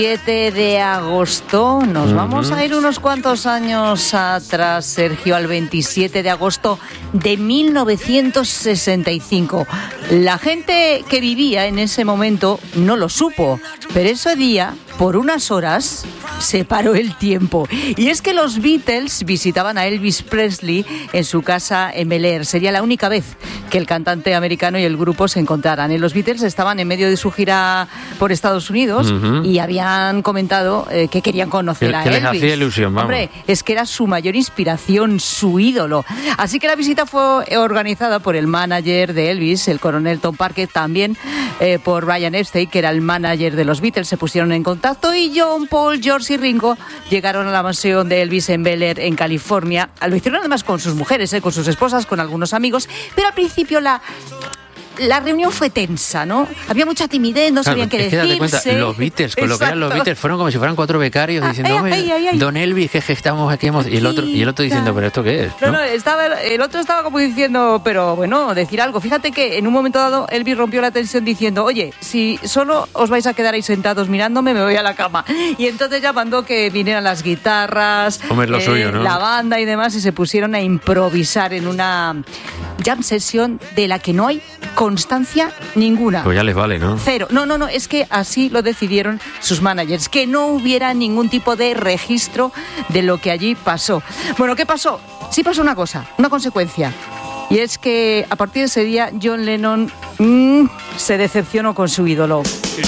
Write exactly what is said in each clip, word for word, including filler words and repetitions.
siete de agosto, nos uh-huh. vamos a ir unos cuantos años atrás, Sergio, al veintisiete de agosto de mil novecientos sesenta y cinco. La gente que vivía en ese momento no lo supo, pero ese día, por unas horas, se paró el tiempo. Y es que los Beatles visitaban a Elvis Presley en su casa en Bel Air. Sería la única vez que el cantante americano y el grupo se encontraran. Los Beatles estaban en medio de su gira por Estados Unidos uh-huh. y habían comentado eh, que querían conocer a que Elvis. Les hacía ilusión, vamos. Hombre, es que era su mayor inspiración, su ídolo. Así que la visita fue organizada por el manager de Elvis, el coronel Tom Parker, también eh, por Brian Epstein, que era el manager de los Beatles. Se pusieron en contacto y John, Paul, George y Ringo llegaron a la mansión de Elvis en Bel Air, en California. Lo hicieron además con sus mujeres, eh, con sus esposas, con algunos amigos, pero al principio la... La reunión fue tensa, ¿no? Había mucha timidez, no sabían claro, qué decirse. Cuenta, los Beatles, con Exacto. lo que eran los Beatles, fueron como si fueran cuatro becarios diciendo, ay, ay, ay, ay. Don Elvis, que, que estamos aquí, hemos... y el otro y el otro diciendo, pero ¿esto qué es? No, no, no estaba, el otro estaba como diciendo, pero bueno, decir algo. Fíjate que en un momento dado Elvis rompió la tensión diciendo, oye, si solo os vais a quedar ahí sentados mirándome, me voy a la cama. Y entonces ya mandó que vinieran las guitarras, Hombre, lo eh, suyo, ¿no? la banda y demás, y se pusieron a improvisar en una jam session de la que no hay constancia ninguna. Pues ya les vale, ¿no? Cero. No, no, no, es que así lo decidieron sus managers, que no hubiera ningún tipo de registro de lo que allí pasó. Bueno, ¿qué pasó? Sí pasó una cosa, una consecuencia. Y es que a partir de ese día John Lennon mmm, se decepcionó con su ídolo.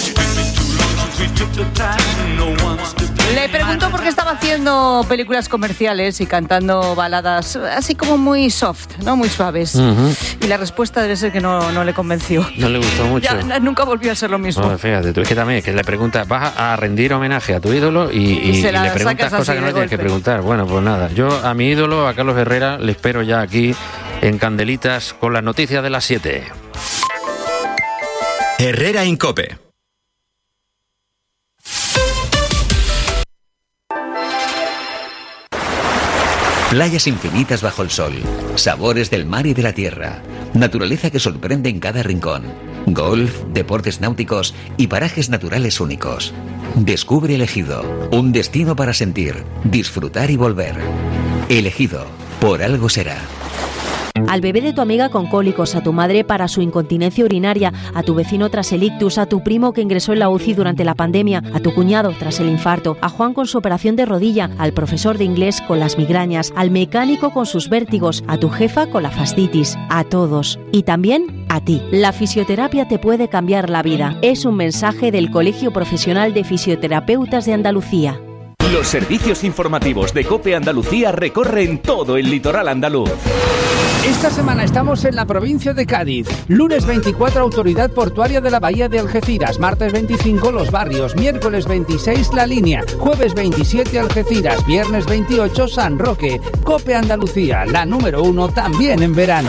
Le preguntó por qué estaba haciendo películas comerciales y cantando baladas así como muy soft, ¿no? Muy suaves. Uh-huh. Y la respuesta debe ser que no, no le convenció. No le gustó mucho. Ya, nunca volvió a ser lo mismo. No, fíjate, tú es que también es que le preguntas, vas a rendir homenaje a tu ídolo y, y, y, y le preguntas cosas que no le tienes que preguntar. Bueno, pues nada, yo a mi ídolo, a Carlos Herrera, le espero ya aquí en Candelitas con las noticias de las siete. Herrera en COPE. Playas infinitas bajo el sol, sabores del mar y de la tierra, naturaleza que sorprende en cada rincón, golf, deportes náuticos y parajes naturales únicos. Descubre El Ejido, un destino para sentir, disfrutar y volver. El Ejido, por algo será. Al bebé de tu amiga con cólicos, a tu madre para su incontinencia urinaria, a tu vecino tras el ictus, a tu primo que ingresó en la U C I durante la pandemia, a tu cuñado tras el infarto, a Juan con su operación de rodilla, al profesor de inglés con las migrañas, al mecánico con sus vértigos, a tu jefa con la fascitis, a todos. Y también a ti. La fisioterapia te puede cambiar la vida. Es un mensaje del Colegio Profesional de Fisioterapeutas de Andalucía. Los servicios informativos de COPE Andalucía recorren todo el litoral andaluz. Esta semana estamos en la provincia de Cádiz. Lunes veinticuatro, Autoridad Portuaria de la Bahía de Algeciras. Martes veinticinco, Los Barrios. Miércoles veintiséis, La Línea. Jueves veintisiete, Algeciras. Viernes veintiocho, San Roque. COPE Andalucía, la número uno también en verano.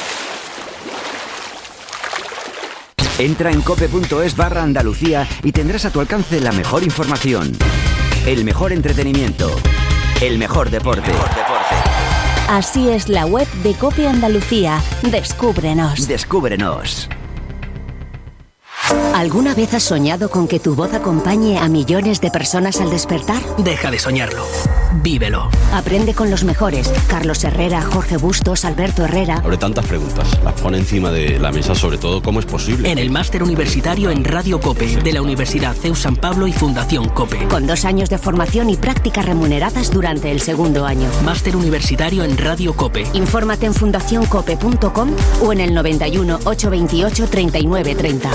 Entra en cope.es barra Andalucía y tendrás a tu alcance la mejor información, el mejor entretenimiento, el mejor deporte. El mejor deporte. Así es la web de COPE Andalucía. Descúbrenos. Descúbrenos. ¿Alguna vez has soñado con que tu voz acompañe a millones de personas al despertar? Deja de soñarlo. Vívelo. Aprende con los mejores. Carlos Herrera, Jorge Bustos, Alberto Herrera. Abre tantas preguntas. Las pone encima de la mesa, sobre todo, ¿cómo es posible? En el máster universitario en Radio COPE de la Universidad CEU San Pablo y Fundación COPE. Con dos años de formación y prácticas remuneradas durante el segundo año. Máster universitario en Radio COPE. Infórmate en fundación cope punto com o en el noventa y uno, ochocientos veintiocho, treinta y nueve treinta.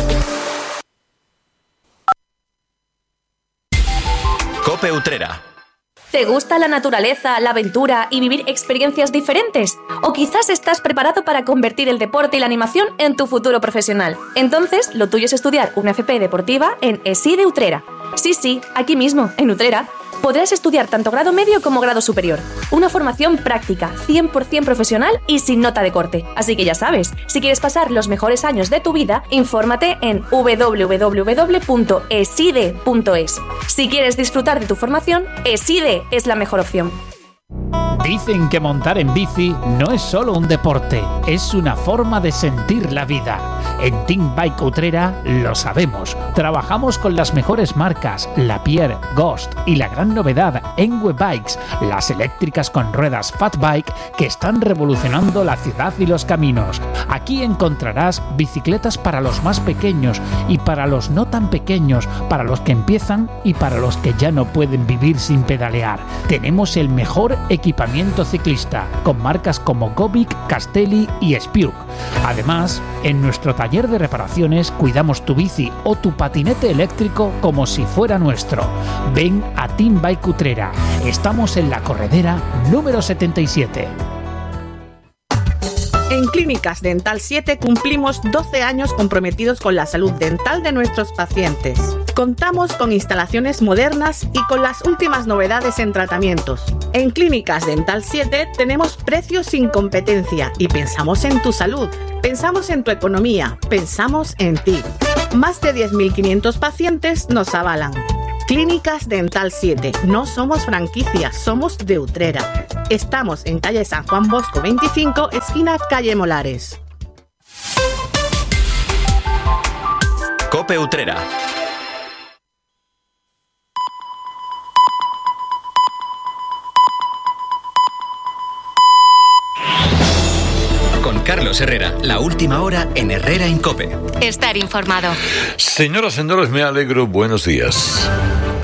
COPE Utrera. ¿Te gusta la naturaleza, la aventura y vivir experiencias diferentes? ¿O quizás estás preparado para convertir el deporte y la animación en tu futuro profesional? Entonces, lo tuyo es estudiar una F P deportiva en ESIDE Utrera. Sí, sí, aquí mismo, en Utrera. Podrás estudiar tanto grado medio como grado superior. Una formación práctica, cien por ciento profesional y sin nota de corte. Así que ya sabes, si quieres pasar los mejores años de tu vida, infórmate en doble u doble u doble u punto eside punto es. Si quieres disfrutar de tu formación, ESIDE es la mejor opción. Dicen que montar en bici no es solo un deporte, es una forma de sentir la vida. En Team Bike Utrera lo sabemos. Trabajamos con las mejores marcas, Lapierre, Ghost y la gran novedad, Engwe Bikes, las eléctricas con ruedas Fat Bike que están revolucionando la ciudad y los caminos. Aquí encontrarás bicicletas para los más pequeños y para los no tan pequeños, para los que empiezan y para los que ya no pueden vivir sin pedalear. Tenemos el mejor equipamiento ciclista, con marcas como Gobic, Castelli y Spiuk. Además, en nuestro taller de reparaciones cuidamos tu bici o tu patinete eléctrico como si fuera nuestro. Ven a Team Bike Utrera. Estamos en la corredera número setenta y siete. En Clínicas Dental siete cumplimos doce años comprometidos con la salud dental de nuestros pacientes. Contamos con instalaciones modernas y con las últimas novedades en tratamientos. En Clínicas Dental siete tenemos precios sin competencia y pensamos en tu salud, pensamos en tu economía, pensamos en ti. Más de diez mil quinientos pacientes nos avalan. Clínicas Dental siete. No somos franquicias, somos de Utrera. Estamos en calle San Juan Bosco veinticinco, esquina calle Molares. COPE Utrera. Con Carlos Herrera, la última hora en Herrera en COPE. Estar informado. Señoras y señores, me alegro. Buenos días.